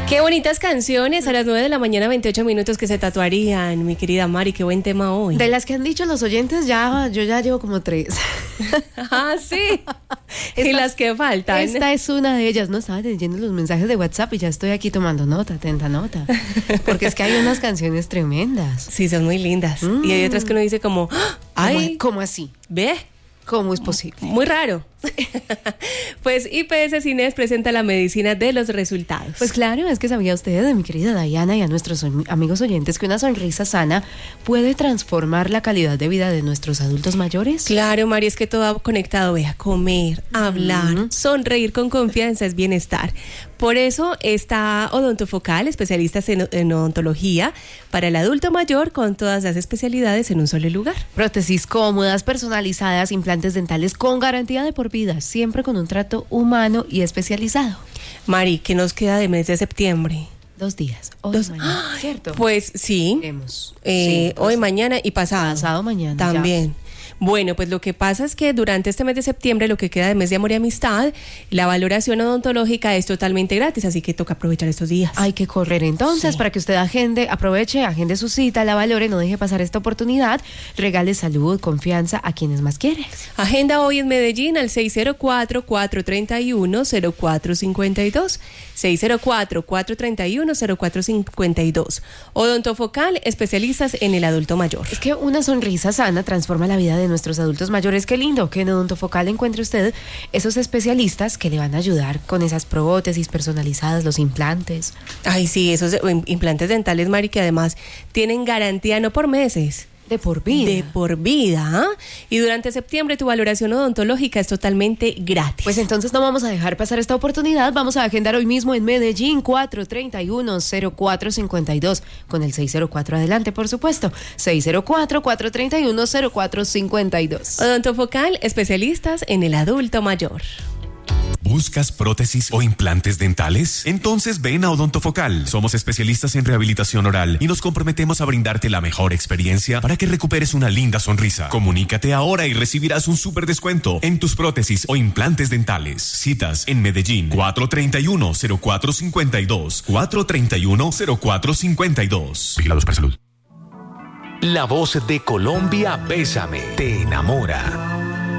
Qué bonitas canciones a las 9 de la mañana, 28 minutos que se tatuarían, mi querida Mari, qué buen tema hoy. De las que han dicho los oyentes, yo ya llevo como 3. Ah, sí. Y las que faltan. Esta es una de ellas. No estaba leyendo los mensajes de WhatsApp y ya estoy aquí tomando nota, atenta nota. Porque es que hay unas canciones tremendas. Sí, son muy lindas. Y hay otras que uno dice como, ay, ¿cómo así? ¿ve? ¿Cómo es posible? Muy raro. Pues IPS Cines presenta la medicina de los resultados. Pues claro, es que sabía usted, mi querida Diana, y a nuestros amigos oyentes, que una sonrisa sana puede transformar la calidad de vida de nuestros adultos mayores. Claro, Mari, es que todo va conectado, vea, comer, hablar, sonreír con confianza es bienestar. Por eso está Odontofocal, especialistas en odontología para el adulto mayor con todas las especialidades en un solo lugar. Prótesis cómodas, personalizadas, implantes dentales con garantía de por vida, siempre con un trato humano y especializado. Mari, ¿qué nos queda de mes de septiembre? 2 días. Hoy, mañana, ¿cierto? Pues sí. Hoy, mañana y pasado. Pasado mañana. También. Ya. Bueno, pues lo que pasa es que durante este mes de septiembre, lo que queda de mes de amor y amistad, la valoración odontológica es totalmente gratis, así que toca aprovechar estos días. Hay que correr entonces para que usted agende su cita, la valore, no deje pasar esta oportunidad, regale salud, confianza a quienes más quiere. Agenda hoy en Medellín al 604-431-0452, 604-431-0452. Odontofocal, especialistas en el adulto mayor. Es que una sonrisa sana transforma la vida de nuestros adultos mayores. Qué lindo que en Odontofocal encuentre usted esos especialistas que le van a ayudar con esas prótesis personalizadas, los implantes. Ay, sí, esos implantes dentales, Mari, que además tienen garantía no por meses. De por vida. De por vida. Y durante septiembre tu valoración odontológica es totalmente gratis. Pues entonces no vamos a dejar pasar esta oportunidad. Vamos a agendar hoy mismo en Medellín 431-0452 con el 604 adelante, por supuesto. 604-431-0452. Odontofocal, especialistas en el adulto mayor. ¿Buscas prótesis o implantes dentales? Entonces ven a Odontofocal. Somos especialistas en rehabilitación oral y nos comprometemos a brindarte la mejor experiencia para que recuperes una linda sonrisa. Comunícate ahora y recibirás un súper descuento en tus prótesis o implantes dentales. Citas en Medellín 431-0452. 431-0452. Vigilados para salud. La voz de Colombia, Bésame, te enamora.